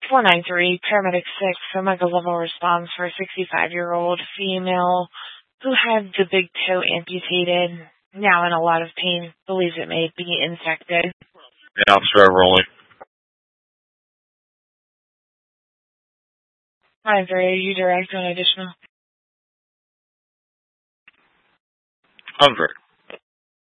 493, paramedic 6, a medical level response for a 65-year-old female who had the big toe amputated, now in a lot of pain, believes it may be infected. Yeah, officer only. 493, you direct on additional? 100.